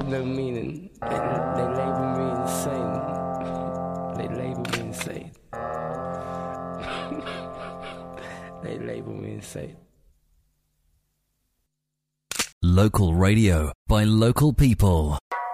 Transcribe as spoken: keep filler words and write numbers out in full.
got no meaning. They, they label me insane. They label me insane. They label me insane. Local radio by local people.